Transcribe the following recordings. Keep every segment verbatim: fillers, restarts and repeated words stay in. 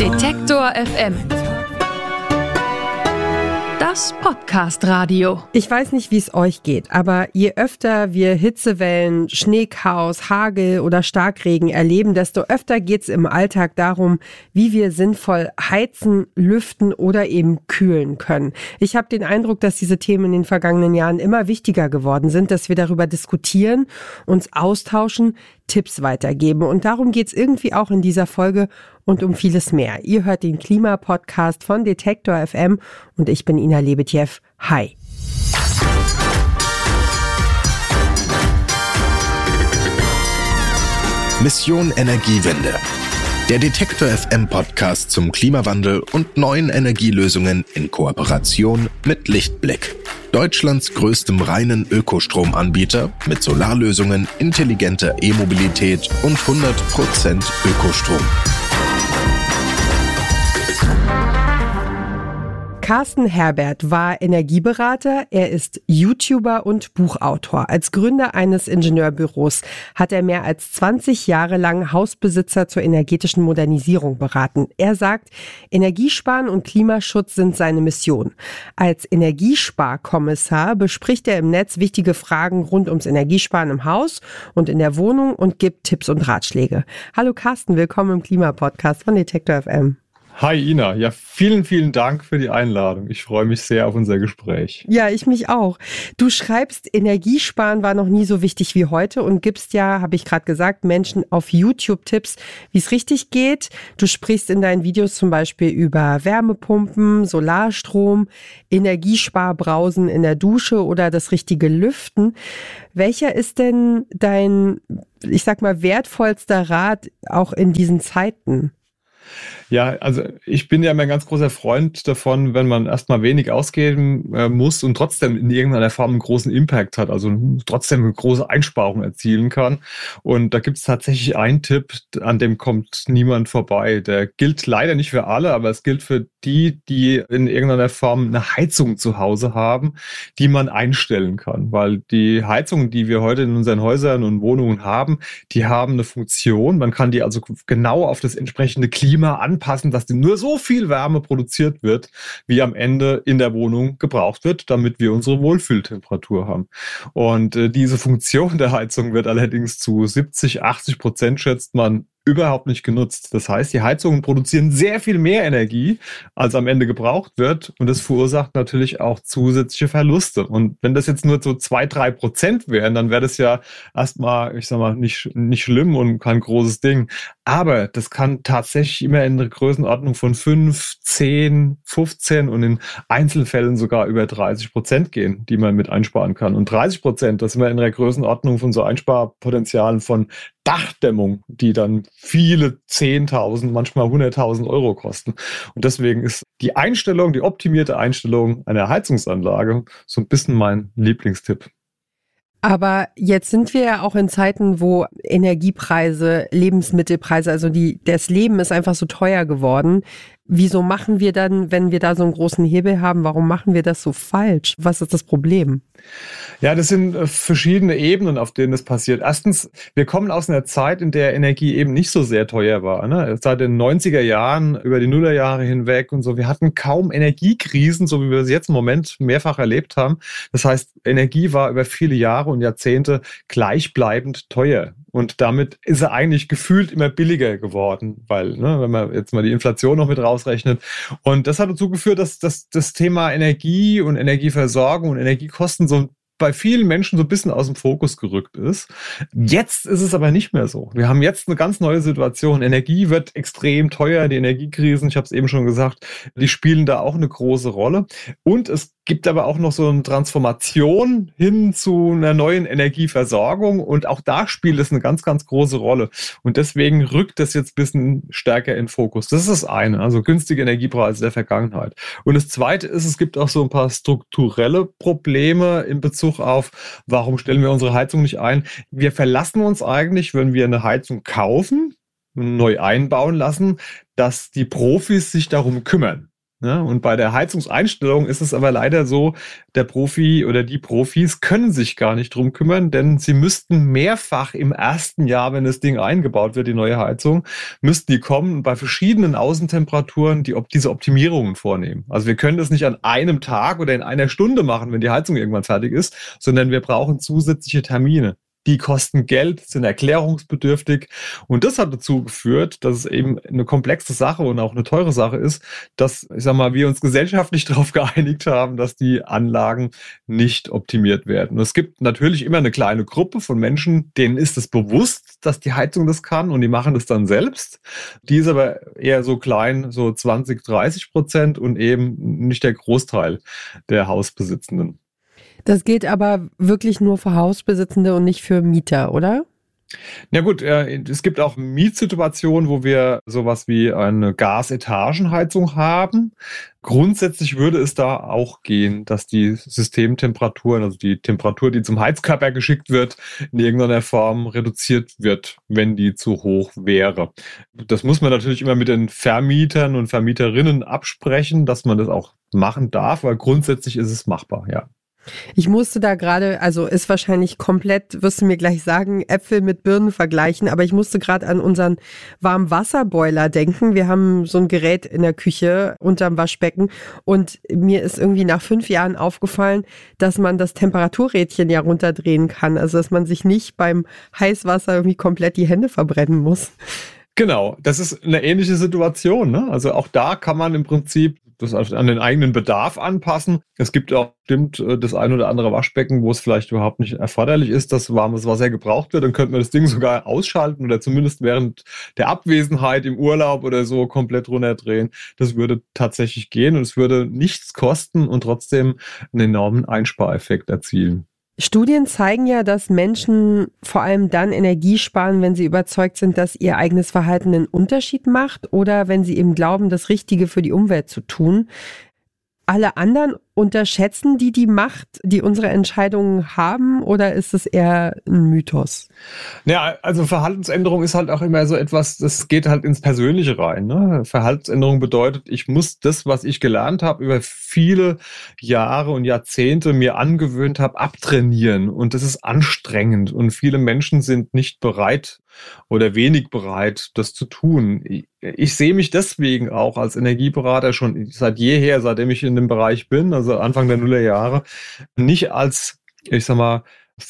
Detektor F M. Das Podcast-Radio. Ich weiß nicht, wie es euch geht, aber je öfter wir Hitzewellen, Schneechaos, Hagel oder Starkregen erleben, desto öfter geht es im Alltag darum, wie wir sinnvoll heizen, lüften oder eben kühlen können. Ich habe den Eindruck, dass diese Themen in den vergangenen Jahren immer wichtiger geworden sind, dass wir darüber diskutieren, uns austauschen, Tipps weitergeben. Und darum geht es irgendwie auch in dieser Folge und um vieles mehr. Ihr hört den Klima-Podcast von Detektor F M und ich bin Ina Lebetjew. Hi. Mission Energiewende. Der Detektor F M Podcast zum Klimawandel und neuen Energielösungen in Kooperation mit Lichtblick. Deutschlands größtem reinen Ökostromanbieter mit Solarlösungen, intelligenter E-Mobilität und hundert Prozent Ökostrom. Carsten Herbert war Energieberater, er ist YouTuber und Buchautor. Als Gründer eines Ingenieurbüros hat er mehr als zwanzig Jahre lang Hausbesitzer zur energetischen Modernisierung beraten. Er sagt, Energiesparen und Klimaschutz sind seine Mission. Als Energiesparkommissar bespricht er im Netz wichtige Fragen rund ums Energiesparen im Haus und in der Wohnung und gibt Tipps und Ratschläge. Hallo Carsten, willkommen im Klimapodcast von Detektor F M. Hi Ina, ja vielen, vielen Dank für die Einladung. Ich freue mich sehr auf unser Gespräch. Ja, ich mich auch. Du schreibst, Energiesparen war noch nie so wichtig wie heute und gibst ja, habe ich gerade gesagt, Menschen auf YouTube Tipps, wie es richtig geht. Du sprichst in deinen Videos zum Beispiel über Wärmepumpen, Solarstrom, Energiesparbrausen in der Dusche oder das richtige Lüften. Welcher ist denn dein, ich sag mal, wertvollster Rat auch in diesen Zeiten? Ja, also ich bin ja immer ein ganz großer Freund davon, wenn man erstmal wenig ausgeben äh, muss und trotzdem in irgendeiner Form einen großen Impact hat, also trotzdem eine große Einsparung erzielen kann. Und da gibt es tatsächlich einen Tipp, an dem kommt niemand vorbei. Der gilt leider nicht für alle, aber es gilt für die, die in irgendeiner Form eine Heizung zu Hause haben, die man einstellen kann. Weil die Heizungen, die wir heute in unseren Häusern und Wohnungen haben, die haben eine Funktion. Man kann die also genau auf das entsprechende Klima anpassen, dass die nur so viel Wärme produziert wird, wie am Ende in der Wohnung gebraucht wird, damit wir unsere Wohlfühltemperatur haben. Und äh, diese Funktion der Heizung wird allerdings zu siebzig, achtzig Prozent, schätzt man, überhaupt nicht genutzt. Das heißt, die Heizungen produzieren sehr viel mehr Energie, als am Ende gebraucht wird. Und das verursacht natürlich auch zusätzliche Verluste. Und wenn das jetzt nur so zwei, drei Prozent wären, dann wäre das ja erstmal, ich sag mal, nicht, nicht schlimm und kein großes Ding. Aber das kann tatsächlich immer in der Größenordnung von fünf, zehn, fünfzehn und in Einzelfällen sogar über dreißig Prozent gehen, die man mit einsparen kann. Und dreißig Prozent, das sind wir in der Größenordnung von so Einsparpotenzialen von Dachdämmung, die dann viele zehntausend, manchmal hunderttausend Euro kosten. Und deswegen ist die Einstellung, die optimierte Einstellung einer Heizungsanlage so ein bisschen mein Lieblingstipp. Aber jetzt sind wir ja auch in Zeiten, wo Energiepreise, Lebensmittelpreise, also die, das Leben ist einfach so teuer geworden. Wieso machen wir dann, wenn wir da so einen großen Hebel haben, warum machen wir das so falsch? Was ist das Problem? Ja, das sind verschiedene Ebenen, auf denen das passiert. Erstens, wir kommen aus einer Zeit, in der Energie eben nicht so sehr teuer war. Ne? Seit den neunziger Jahren, über die Nullerjahre hinweg und so. Wir hatten kaum Energiekrisen, so wie wir sie jetzt im Moment mehrfach erlebt haben. Das heißt, Energie war über viele Jahre und Jahrzehnte gleichbleibend teuer. Und damit ist er eigentlich gefühlt immer billiger geworden, weil, ne, wenn man jetzt mal die Inflation noch mit rausrechnet. Und das hat dazu geführt, dass, dass das Thema Energie und Energieversorgung und Energiekosten so bei vielen Menschen so ein bisschen aus dem Fokus gerückt ist. Jetzt ist es aber nicht mehr so. Wir haben jetzt eine ganz neue Situation. Energie wird extrem teuer. Die Energiekrisen, ich habe es eben schon gesagt, die spielen da auch eine große Rolle. Und es gibt aber auch noch so eine Transformation hin zu einer neuen Energieversorgung. Und auch da spielt es eine ganz, ganz große Rolle. Und deswegen rückt das jetzt ein bisschen stärker in Fokus. Das ist das eine, also günstige Energiepreise der Vergangenheit. Und das zweite ist, es gibt auch so ein paar strukturelle Probleme in Bezug auf, warum stellen wir unsere Heizung nicht ein? Wir verlassen uns eigentlich, wenn wir eine Heizung kaufen, neu einbauen lassen, dass die Profis sich darum kümmern. Ja, und bei der Heizungseinstellung ist es aber leider so, der Profi oder die Profis können sich gar nicht drum kümmern, denn sie müssten mehrfach im ersten Jahr, wenn das Ding eingebaut wird, die neue Heizung, müssten die kommen und bei verschiedenen Außentemperaturen die, diese Optimierungen vornehmen. Also wir können das nicht an einem Tag oder in einer Stunde machen, wenn die Heizung irgendwann fertig ist, sondern wir brauchen zusätzliche Termine. Die kosten Geld, sind erklärungsbedürftig. Und das hat dazu geführt, dass es eben eine komplexe Sache und auch eine teure Sache ist, dass, ich sag mal, wir uns gesellschaftlich darauf geeinigt haben, dass die Anlagen nicht optimiert werden. Und es gibt natürlich immer eine kleine Gruppe von Menschen, denen ist es bewusst, dass die Heizung das kann und die machen das dann selbst. Die ist aber eher so klein, so zwanzig, dreißig Prozent und eben nicht der Großteil der Hausbesitzenden. Das gilt aber wirklich nur für Hausbesitzende und nicht für Mieter, oder? Na gut, es gibt auch Mietsituationen, wo wir sowas wie eine Gasetagenheizung haben. Grundsätzlich würde es da auch gehen, dass die Systemtemperaturen, also die Temperatur, die zum Heizkörper geschickt wird, in irgendeiner Form reduziert wird, wenn die zu hoch wäre. Das muss man natürlich immer mit den Vermietern und Vermieterinnen absprechen, dass man das auch machen darf, weil grundsätzlich ist es machbar, ja. Ich musste da gerade, also ist wahrscheinlich komplett, wirst du mir gleich sagen, Äpfel mit Birnen vergleichen, aber ich musste gerade an unseren Warmwasserboiler denken. Wir haben so ein Gerät in der Küche unterm Waschbecken und mir ist irgendwie nach fünf Jahren aufgefallen, dass man das Temperaturrädchen ja runterdrehen kann, also dass man sich nicht beim Heißwasser irgendwie komplett die Hände verbrennen muss. Genau, das ist eine ähnliche Situation, ne? Also auch da kann man im Prinzip das an den eigenen Bedarf anpassen. Es gibt auch bestimmt das ein oder andere Waschbecken, wo es vielleicht überhaupt nicht erforderlich ist, dass warmes Wasser gebraucht wird. Dann könnte man das Ding sogar ausschalten oder zumindest während der Abwesenheit im Urlaub oder so komplett runterdrehen. Das würde tatsächlich gehen und es würde nichts kosten und trotzdem einen enormen Einspareffekt erzielen. Studien zeigen ja, dass Menschen vor allem dann Energie sparen, wenn sie überzeugt sind, dass ihr eigenes Verhalten einen Unterschied macht oder wenn sie eben glauben, das Richtige für die Umwelt zu tun. Alle anderen unterschätzen die die Macht, die unsere Entscheidungen haben, oder ist es eher ein Mythos? Ja, also Verhaltensänderung ist halt auch immer so etwas, das geht halt ins Persönliche rein. Ne? Verhaltensänderung bedeutet, ich muss das, was ich gelernt habe, über viele Jahre und Jahrzehnte mir angewöhnt habe, abtrainieren. Und das ist anstrengend. Und viele Menschen sind nicht bereit oder wenig bereit, das zu tun. Ich, ich sehe mich deswegen auch als Energieberater schon seit jeher, seitdem ich in dem Bereich bin, also Anfang der Nullerjahre, nicht als, ich sag mal,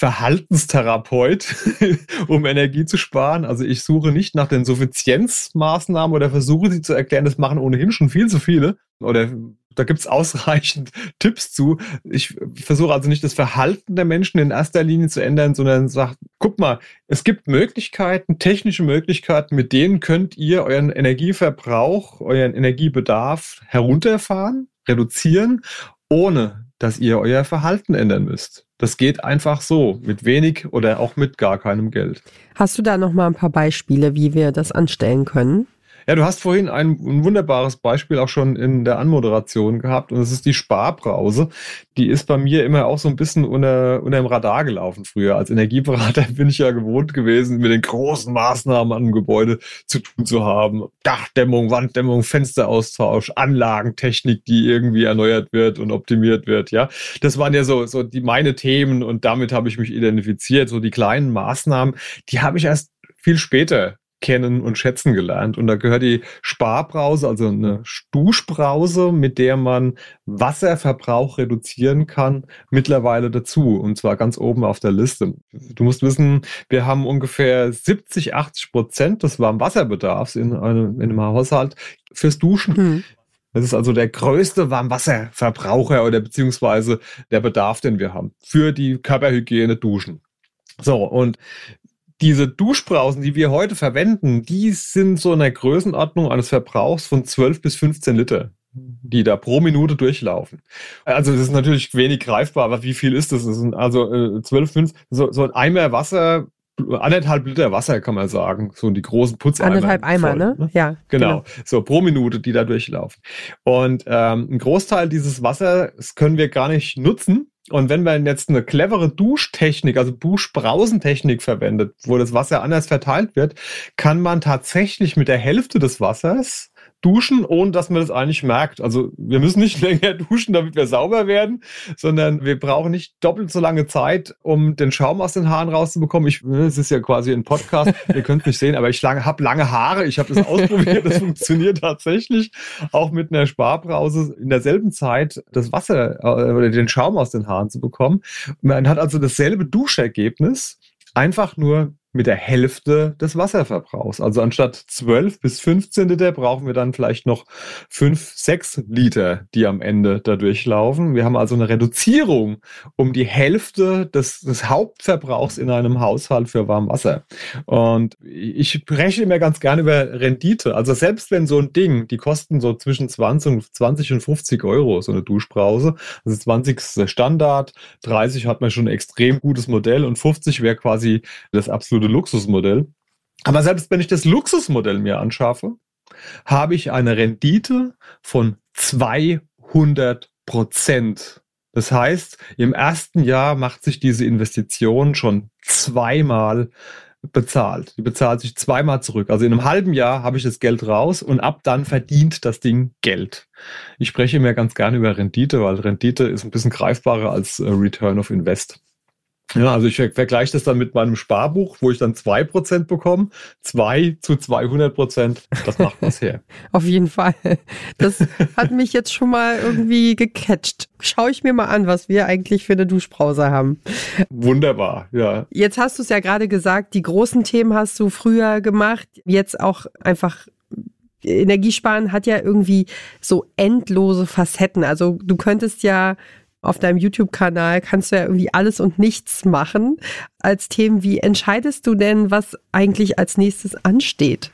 Verhaltenstherapeut, um Energie zu sparen. Also ich suche nicht nach den Suffizienzmaßnahmen oder versuche sie zu erklären, das machen ohnehin schon viel zu viele. Oder da gibt es ausreichend Tipps zu. Ich versuche also nicht das Verhalten der Menschen in erster Linie zu ändern, sondern sage, guck mal, es gibt Möglichkeiten, technische Möglichkeiten, mit denen könnt ihr euren Energieverbrauch, euren Energiebedarf herunterfahren, reduzieren, ohne dass ihr euer Verhalten ändern müsst. Das geht einfach so, mit wenig oder auch mit gar keinem Geld. Hast du da noch mal ein paar Beispiele, wie wir das anstellen können? Ja, du hast vorhin ein, ein wunderbares Beispiel auch schon in der Anmoderation gehabt und das ist die Sparbrause. Die ist bei mir immer auch so ein bisschen unter, unter dem Radar gelaufen früher. Als Energieberater bin ich ja gewohnt gewesen, mit den großen Maßnahmen an dem Gebäude zu tun zu haben. Dachdämmung, Wanddämmung, Fensteraustausch, Anlagentechnik, die irgendwie erneuert wird und optimiert wird. Ja, das waren ja so, so die meine Themen und damit habe ich mich identifiziert. So die kleinen Maßnahmen, die habe ich erst viel später kennen und schätzen gelernt. Und da gehört die Sparbrause, also eine Duschbrause, mit der man Wasserverbrauch reduzieren kann, mittlerweile dazu. Und zwar ganz oben auf der Liste. Du musst wissen, wir haben ungefähr siebzig, achtzig Prozent des Warmwasserbedarfs in einem, in einem Haushalt fürs Duschen. Hm. Das ist also der größte Warmwasserverbraucher oder beziehungsweise der Bedarf, den wir haben für die Körperhygiene Duschen. So, und diese Duschbrausen, die wir heute verwenden, die sind so in der Größenordnung eines Verbrauchs von zwölf bis fünfzehn Liter, die da pro Minute durchlaufen. Also das ist natürlich wenig greifbar, aber wie viel ist das? Das sind also äh, zwölf, fünf, so, so ein Eimer Wasser, anderthalb Liter Wasser kann man sagen, so die großen Putzeimer. Anderthalb Eimer, voll, ne? Ja. Genau. genau, so pro Minute, die da durchlaufen. Und ähm, ein Großteil dieses Wassers können wir gar nicht nutzen. Und wenn man jetzt eine clevere Duschtechnik, also Duschbrausentechnik verwendet, wo das Wasser anders verteilt wird, kann man tatsächlich mit der Hälfte des Wassers duschen, ohne dass man das eigentlich merkt. Also wir müssen nicht länger duschen, damit wir sauber werden, sondern wir brauchen nicht doppelt so lange Zeit, um den Schaum aus den Haaren rauszubekommen. Ich, es ist ja quasi ein Podcast, ihr könnt es nicht sehen, aber ich lange, habe lange Haare. Ich habe das ausprobiert, das funktioniert tatsächlich. Auch mit einer Sparbrause in derselben Zeit das Wasser äh, oder den Schaum aus den Haaren zu bekommen. Man hat also dasselbe Duschergebnis, einfach nur mit der Hälfte des Wasserverbrauchs. Also anstatt zwölf bis fünfzehn Liter brauchen wir dann vielleicht noch fünf, sechs Liter, die am Ende da durchlaufen. Wir haben also eine Reduzierung um die Hälfte des, des Hauptverbrauchs in einem Haushalt für Warmwasser. Und ich spreche immer ganz gerne über Rendite. Also selbst wenn so ein Ding, die kosten so zwischen zwanzig und fünfzig Euro, so eine Duschbrause. Also zwanzig ist der Standard, dreißig hat man schon ein extrem gutes Modell und fünfzig wäre quasi das absolute Luxusmodell. Aber selbst wenn ich das Luxusmodell mir anschaffe, habe ich eine Rendite von zweihundert Prozent. Das heißt, im ersten Jahr macht sich diese Investition schon zweimal bezahlt. Die bezahlt sich zweimal zurück. Also in einem halben Jahr habe ich das Geld raus und ab dann verdient das Ding Geld. Ich spreche mir ganz gerne über Rendite, weil Rendite ist ein bisschen greifbarer als Return of Invest. Ja, also ich vergleiche das dann mit meinem Sparbuch, wo ich dann zwei Prozent bekomme. zwei zu zweihundert Prozent, das macht was her. Auf jeden Fall. Das hat mich jetzt schon mal irgendwie gecatcht. Schaue ich mir mal an, was wir eigentlich für eine Duschbrause haben. Wunderbar, ja. Jetzt hast du es ja gerade gesagt, die großen Themen hast du früher gemacht. Jetzt auch einfach Energiesparen hat ja irgendwie so endlose Facetten. Also du könntest ja auf deinem YouTube-Kanal kannst du ja irgendwie alles und nichts machen als Themen. Wie entscheidest du denn, was eigentlich als nächstes ansteht?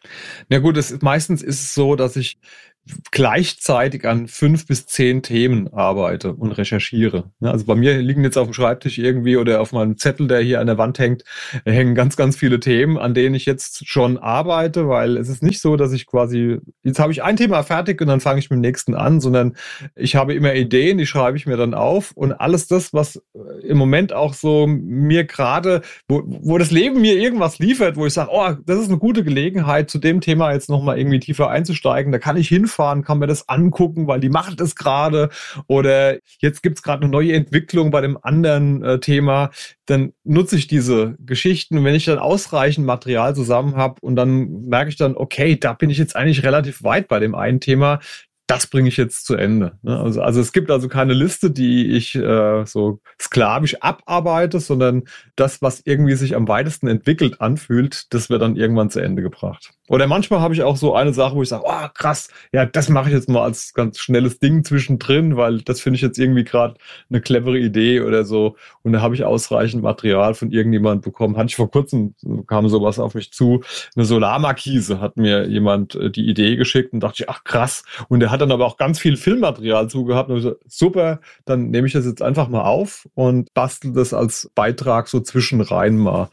Na gut, es, meistens ist es so, dass ich gleichzeitig an fünf bis zehn Themen arbeite und recherchiere. Also bei mir liegen jetzt auf dem Schreibtisch irgendwie oder auf meinem Zettel, der hier an der Wand hängt, hängen ganz, ganz viele Themen, an denen ich jetzt schon arbeite, weil es ist nicht so, dass ich quasi, jetzt habe ich ein Thema fertig und dann fange ich mit dem nächsten an, sondern ich habe immer Ideen, die schreibe ich mir dann auf und alles das, was im Moment auch so mir gerade, wo, wo das Leben mir irgendwas liefert, wo ich sage, oh, das ist eine gute Gelegenheit, zu dem Thema jetzt nochmal irgendwie tiefer einzusteigen, da kann ich hinfahren, kann mir das angucken, weil die macht es gerade oder jetzt gibt es gerade eine neue Entwicklung bei dem anderen äh, Thema, dann nutze ich diese Geschichten und wenn ich dann ausreichend Material zusammen habe und dann merke ich dann, okay, da bin ich jetzt eigentlich relativ weit bei dem einen Thema, das bringe ich jetzt zu Ende. Also, also es gibt also keine Liste, die ich äh, so sklavisch abarbeite, sondern das, was irgendwie sich am weitesten entwickelt anfühlt, das wird dann irgendwann zu Ende gebracht. Oder manchmal habe ich auch so eine Sache, wo ich sage, oh krass, ja, das mache ich jetzt mal als ganz schnelles Ding zwischendrin, weil das finde ich jetzt irgendwie gerade eine clevere Idee oder so. Und da habe ich ausreichend Material von irgendjemand bekommen. Hatte ich vor kurzem, kam sowas auf mich zu, eine Solarmarkise hat mir jemand die Idee geschickt und dachte ich, ach krass. Und der hat dann aber auch ganz viel Filmmaterial zugehabt. Und ich so, super, dann nehme ich das jetzt einfach mal auf und bastel das als Beitrag so zwischenrein mal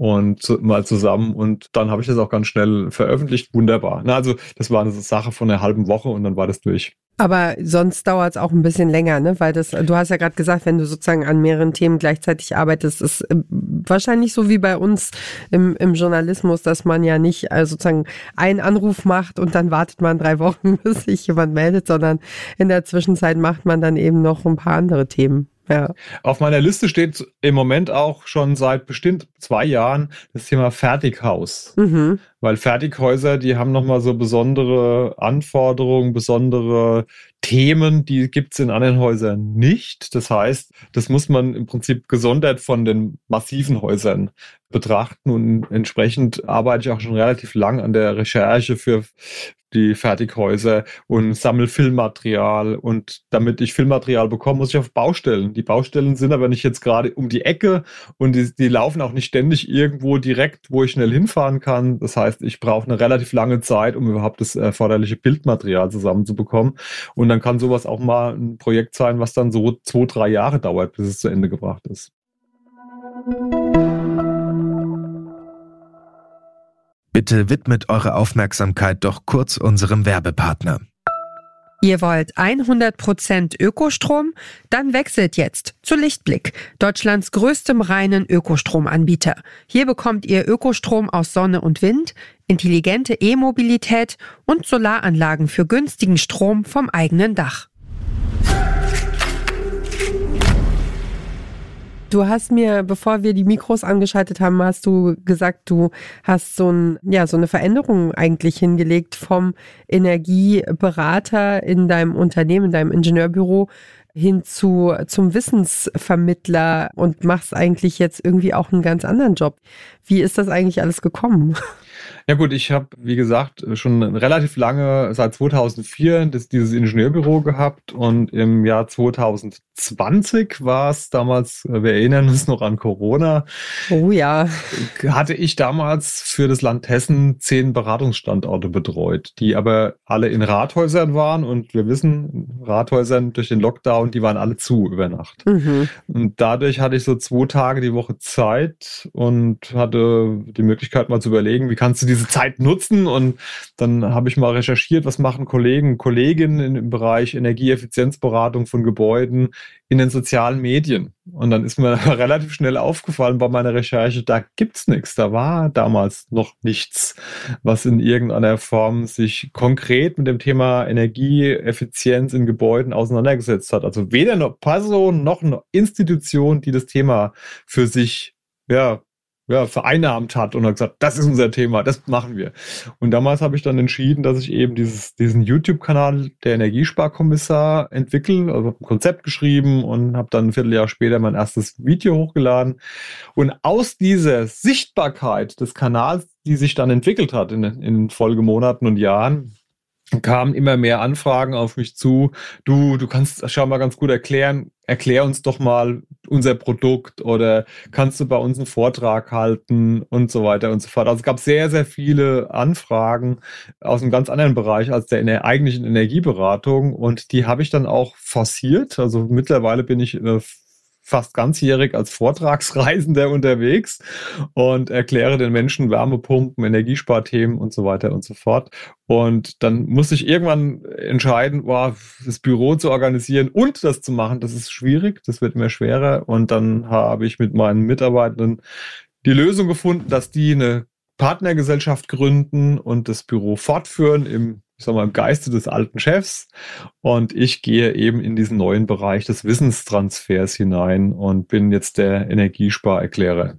und mal zusammen. Und dann habe ich das auch ganz schnell veröffentlicht. Wunderbar. Na, also das war eine Sache von einer halben Woche und dann war das durch. Aber sonst dauert es auch ein bisschen länger, ne? Weil das, du hast ja gerade gesagt, wenn du sozusagen an mehreren Themen gleichzeitig arbeitest, ist wahrscheinlich so wie bei uns im, im Journalismus, dass man ja nicht also sozusagen einen Anruf macht und dann wartet man drei Wochen, bis sich jemand meldet, sondern in der Zwischenzeit macht man dann eben noch ein paar andere Themen. Ja. Auf meiner Liste steht im Moment auch schon seit bestimmt zwei Jahren das Thema Fertighaus. Mhm. Weil Fertighäuser, die haben nochmal so besondere Anforderungen, besondere Themen, die gibt es in anderen Häusern nicht. Das heißt, das muss man im Prinzip gesondert von den massiven Häusern betrachten und entsprechend arbeite ich auch schon relativ lang an der Recherche für die Fertighäuser und sammle Filmmaterial und damit ich Filmmaterial bekomme, muss ich auf Baustellen. Die Baustellen sind aber nicht jetzt gerade um die Ecke und die, die laufen auch nicht ständig irgendwo direkt, wo ich schnell hinfahren kann. Das heißt, ich brauche eine relativ lange Zeit, um überhaupt das erforderliche Bildmaterial zusammenzubekommen und dann kann sowas auch mal ein Projekt sein, was dann so zwei, drei Jahre dauert, bis es zu Ende gebracht ist. Bitte widmet eure Aufmerksamkeit doch kurz unserem Werbepartner. Ihr wollt hundert Prozent Ökostrom? Dann wechselt jetzt zu Lichtblick, Deutschlands größtem reinen Ökostromanbieter. Hier bekommt ihr Ökostrom aus Sonne und Wind intelligente E-Mobilität und Solaranlagen für günstigen Strom vom eigenen Dach. Du hast mir, bevor wir die Mikros angeschaltet haben, hast du gesagt, du hast so ein, ja, so eine Veränderung eigentlich hingelegt vom Energieberater in deinem Unternehmen, in deinem Ingenieurbüro hin zu, zum Wissensvermittler und machst eigentlich jetzt irgendwie auch einen ganz anderen Job. Wie ist das eigentlich alles gekommen? Ja gut, ich habe, wie gesagt, schon relativ lange, seit zweitausendvier, das, dieses Ingenieurbüro gehabt und im Jahr zweitausendzwanzig war es damals, wir erinnern uns noch an Corona. Oh ja. Hatte ich damals für das Land Hessen zehn Beratungsstandorte betreut, die aber alle in Rathäusern waren und wir wissen, Rathäusern durch den Lockdown, die waren alle zu über Nacht. Mhm. Und dadurch hatte ich so zwei Tage die Woche Zeit und hatte die Möglichkeit mal zu überlegen, wie kannst du diese Zeit nutzen, und dann habe ich mal recherchiert, was machen Kollegen und Kolleginnen im Bereich Energieeffizienzberatung von Gebäuden in den sozialen Medien. Und dann ist mir relativ schnell aufgefallen bei meiner Recherche, da gibt's nichts. Da war damals noch nichts, was in irgendeiner Form sich konkret mit dem Thema Energieeffizienz in Gebäuden auseinandergesetzt hat. Also weder eine Person noch eine Institution, die das Thema für sich, ja, ja, vereinnahmt hat und hat gesagt, das ist unser Thema, das machen wir. Und damals habe ich dann entschieden, dass ich eben dieses, diesen YouTube-Kanal der Energiesparkommissar entwickle, also habe ein Konzept geschrieben und habe dann ein Vierteljahr später mein erstes Video hochgeladen. Und aus dieser Sichtbarkeit des Kanals, die sich dann entwickelt hat in, in den Folgemonaten und Jahren, kamen immer mehr Anfragen auf mich zu. Du, du kannst schon mal ganz gut erklären, erklär uns doch mal unser Produkt oder kannst du bei uns einen Vortrag halten und so weiter und so fort. Also es gab sehr, sehr viele Anfragen aus einem ganz anderen Bereich als der, in der eigentlichen Energieberatung, und die habe ich dann auch forciert. Also mittlerweile bin ich äh, fast ganzjährig als Vortragsreisender unterwegs und erkläre den Menschen Wärmepumpen, Energiesparthemen und so weiter und so fort. Und dann musste ich irgendwann entscheiden, boah, das Büro zu organisieren und das zu machen, das ist schwierig, das wird immer schwerer. Und dann habe ich mit meinen Mitarbeitenden die Lösung gefunden, dass die eine Partnergesellschaft gründen und das Büro fortführen im ich sag mal, im Geiste des alten Chefs. Und ich gehe eben in diesen neuen Bereich des Wissenstransfers hinein und bin jetzt der Energiesparerklärer.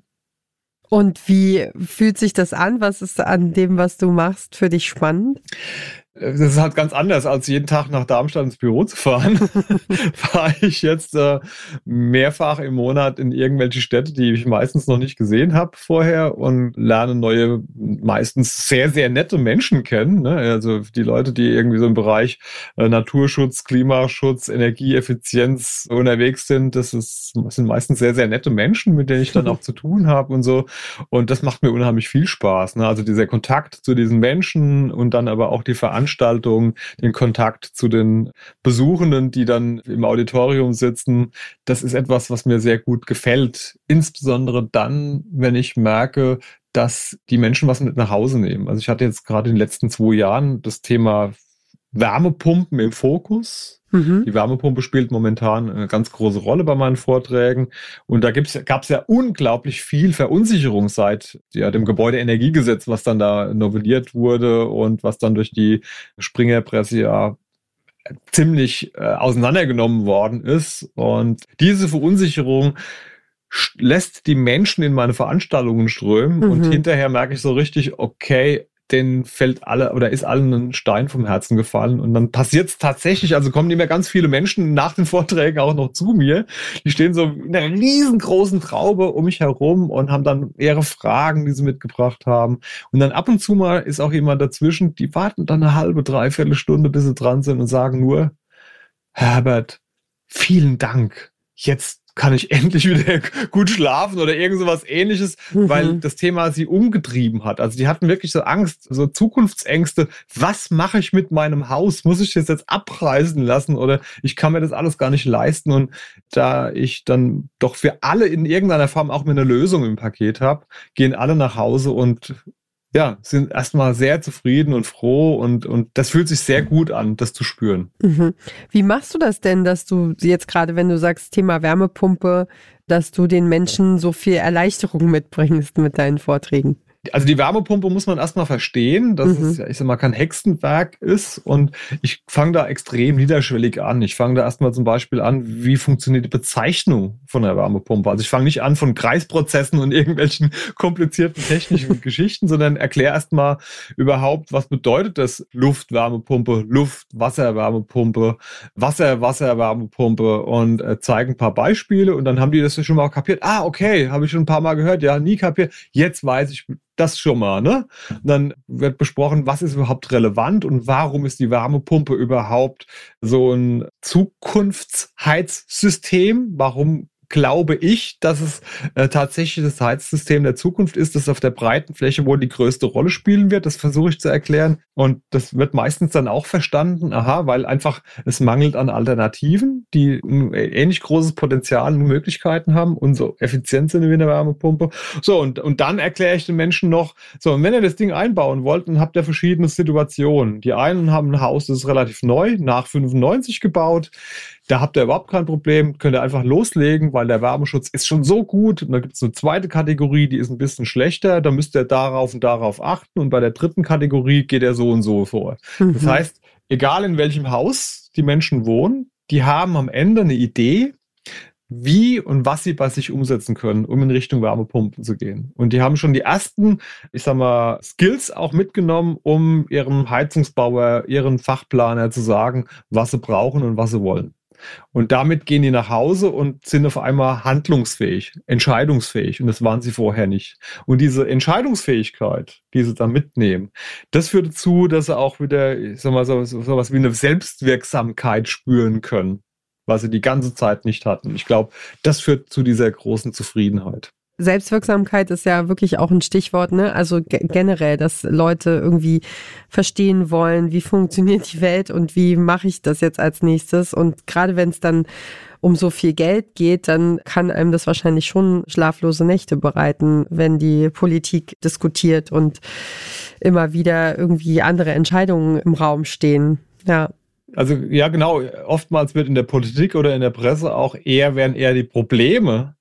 Und wie fühlt sich das an? Was ist an dem, was du machst, für dich spannend? Das ist halt ganz anders, als jeden Tag nach Darmstadt ins Büro zu fahren. Fahre ich jetzt äh, mehrfach im Monat in irgendwelche Städte, die ich meistens noch nicht gesehen habe vorher, und lerne neue, meistens sehr, sehr nette Menschen kennen. Ne? Also die Leute, die irgendwie so im Bereich äh, Naturschutz, Klimaschutz, Energieeffizienz unterwegs sind, das, ist, das sind meistens sehr, sehr nette Menschen, mit denen ich dann auch zu tun habe und so. Und das macht mir unheimlich viel Spaß. Ne? Also dieser Kontakt zu diesen Menschen und dann aber auch die Veranstaltungen, den Kontakt zu den Besuchenden, die dann im Auditorium sitzen, das ist etwas, was mir sehr gut gefällt. Insbesondere dann, wenn ich merke, dass die Menschen was mit nach Hause nehmen. Also ich hatte jetzt gerade in den letzten zwei Jahren das Thema Wärmepumpen im Fokus. Mhm. Die Wärmepumpe spielt momentan eine ganz große Rolle bei meinen Vorträgen. Und da gab es ja unglaublich viel Verunsicherung seit ja, dem Gebäudeenergiegesetz, was dann da novelliert wurde und was dann durch die Springerpresse ja ziemlich äh, auseinandergenommen worden ist. Und diese Verunsicherung lässt die Menschen in meine Veranstaltungen strömen. Mhm. Und hinterher merke ich so richtig, okay, denen fällt alle oder ist allen ein Stein vom Herzen gefallen. Und dann passiert es tatsächlich, also kommen immer ganz viele Menschen nach den Vorträgen auch noch zu mir. Die stehen so in einer riesengroßen Traube um mich herum und haben dann ihre Fragen, die sie mitgebracht haben. Und dann ab und zu mal ist auch jemand dazwischen, die warten dann eine halbe, dreiviertel Stunde, bis sie dran sind und sagen nur, Herbert, vielen Dank. Jetzt kann ich endlich wieder gut schlafen oder irgend sowas Ähnliches, mhm. weil das Thema sie umgetrieben hat. Also die hatten wirklich so Angst, so Zukunftsängste. Was mache ich mit meinem Haus? Muss ich das jetzt abreißen lassen oder ich kann mir das alles gar nicht leisten? Und da ich dann doch für alle in irgendeiner Form auch eine Lösung im Paket habe, gehen alle nach Hause und ja, sind erstmal sehr zufrieden und froh und, und das fühlt sich sehr gut an, das zu spüren. Mhm. Wie machst du das denn, dass du jetzt gerade, wenn du sagst Thema Wärmepumpe, dass du den Menschen so viel Erleichterung mitbringst mit deinen Vorträgen? Also die Wärmepumpe muss man erstmal verstehen, dass Mhm. es, ja, ich sag mal, kein Hexenwerk ist. Und ich fange da extrem niederschwellig an. Ich fange da erstmal zum Beispiel an, wie funktioniert die Bezeichnung von der Wärmepumpe. Also ich fange nicht an von Kreisprozessen und irgendwelchen komplizierten technischen Geschichten, sondern erkläre erstmal überhaupt, was bedeutet das Luft-Wärmepumpe, Luft-Wasser-Wärmepumpe, Wasser-Wasser-Wärmepumpe und äh, zeige ein paar Beispiele. Und dann haben die das schon mal kapiert. Ah, okay, habe ich schon ein paar Mal gehört. Ja, nie kapiert. Jetzt weiß ich das schon mal, ne? Dann wird besprochen, was ist überhaupt relevant und warum ist die Wärmepumpe überhaupt so ein Zukunftsheizsystem? Warum glaube ich, dass es äh, tatsächlich das Heizsystem der Zukunft ist, das auf der breiten Fläche wohl die größte Rolle spielen wird? Das versuche ich zu erklären. Und das wird meistens dann auch verstanden, aha, weil einfach es mangelt an Alternativen, die ein ähnlich großes Potenzial und Möglichkeiten haben und so effizient sind wie eine Wärmepumpe. So, und, und dann erkläre ich den Menschen noch, so, und wenn ihr das Ding einbauen wollt, dann habt ihr verschiedene Situationen. Die einen haben ein Haus, das ist relativ neu, nach fünfundneunzig gebaut. Da habt ihr überhaupt kein Problem, könnt ihr einfach loslegen, weil der Wärmeschutz ist schon so gut. Und da gibt es eine zweite Kategorie, die ist ein bisschen schlechter. Da müsst ihr darauf und darauf achten. Und bei der dritten Kategorie geht er so und so vor. Mhm. Das heißt, egal in welchem Haus die Menschen wohnen, die haben am Ende eine Idee, wie und was sie bei sich umsetzen können, um in Richtung Wärmepumpen zu gehen. Und die haben schon die ersten, ich sag mal, Skills auch mitgenommen, um ihrem Heizungsbauer, ihren Fachplaner zu sagen, was sie brauchen und was sie wollen. Und damit gehen die nach Hause und sind auf einmal handlungsfähig, entscheidungsfähig. Und das waren sie vorher nicht. Und diese Entscheidungsfähigkeit, die sie dann mitnehmen, das führt dazu, dass sie auch wieder, ich sag mal, so, so, so was wie eine Selbstwirksamkeit spüren können, was sie die ganze Zeit nicht hatten. Ich glaube, das führt zu dieser großen Zufriedenheit. Selbstwirksamkeit ist ja wirklich auch ein Stichwort, ne? Also ge- generell, dass Leute irgendwie verstehen wollen, wie funktioniert die Welt und wie mache ich das jetzt als nächstes. Und gerade wenn es dann um so viel Geld geht, dann kann einem das wahrscheinlich schon schlaflose Nächte bereiten, wenn die Politik diskutiert und immer wieder irgendwie andere Entscheidungen im Raum stehen. Ja. Also ja, genau. Oftmals wird in der Politik oder in der Presse auch eher, werden eher die Probleme